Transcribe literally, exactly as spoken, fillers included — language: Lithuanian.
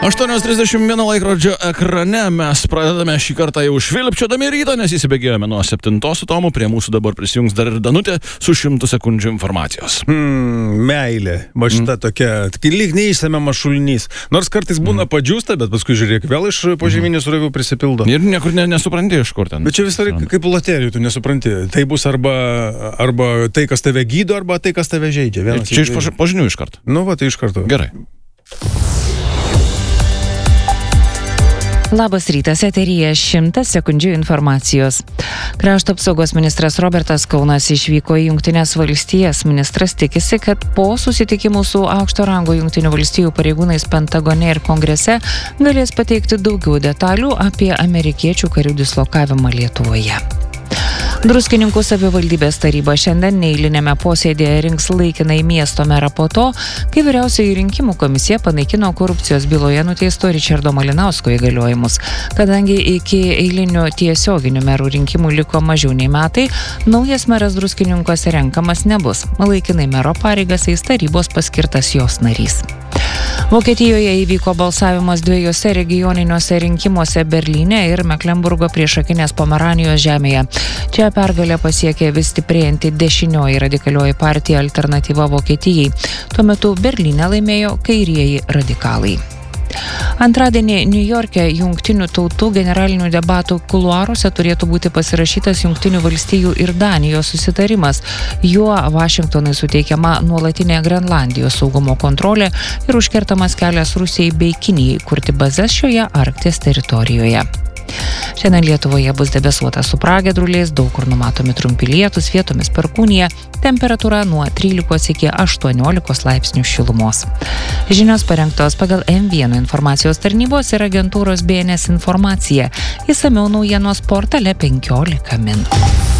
aštuonios trisdešimt viena laikrodžio ekrane mes pradedame šį kartą jau švilpčiodami rytą, nes įsibėgėjome nuo septintos su Tomu. Prie mūsų dabar prisijungs dar ir Danutė su šimtu sekundžių informacijos. Hmm, meilė. Va šita mm. tokia, lyg neišsemiamas šulinys. Nors kartais būna mm. padžiūsta, bet paskui žiūrėk, vėl iš požeminių srovių prisipildo. Ir niekur ne, nesupranti iš kur ten. Bet čia visą laiką kaip loterijų, tu nesupranti. Tai bus arba, arba tai, kas tave gydo, arba tai, kas tave žaidžia. Vienas čia iš požinių iš karto. Nu, va, tai iš karto. Gerai. Labas rytas, eteryje šimtas sekundžių informacijos. Krašto apsaugos ministras Robertas Kaunas išvyko į Jungtines valstijas. Ministras tikisi, kad po susitikimų su aukšto rango Jungtinių valstijų pareigūnais Pentagone ir Kongrese galės pateikti daugiau detalių apie amerikiečių karių dislokavimą Lietuvoje. Druskininkų savivaldybės taryba šiandien neeilinėme posėdėje rinks laikinai miesto merą po to, kai vyriausioji rinkimų komisija panaikino korupcijos byloje nuteisto Ričardo Malinausko įgaliojimus. Kadangi iki eilinių tiesioginių merų rinkimų liko mažiau nei metai, naujas meras Druskininkuose renkamas nebus. Laikinai mero pareigas eis tarybos paskirtas jos narys. Vokietijoje įvyko balsavimas dviejose regioniniuose rinkimuose Berlyne ir Meklenburgo priešakinės Pomeranijos žemėje. Čia pergalę pasiekė vis stiprėjanti dešinioji radikalioji partija Alternatyva Vokietijai. Tuo metu Berlyne laimėjo kairieji radikalai. Antradienį Niujorke Jungtinių tautų generalinių debatų kuluaruose turėtų būti pasirašytas Jungtinių valstijų ir Danijos susitarimas. Juo Vašingtonui suteikiama nuolatinė Grenlandijos saugumo kontrolė ir užkertamas kelias Rusijai bei Kinijai kurti bazes šioje Arkties teritorijoje. Šiandien Lietuvoje bus debesuota su pragiedruliais, daug kur numatomi trumpi lietūs, vietomis perkūnija, temperatūra nuo trylikos iki aštuoniolikos laipsnių šilumos. Žinios parengtos pagal M vienas informacijos tarnybos ir agentūros B N S informacija. Išsamiau naujienos portale penkiolika min.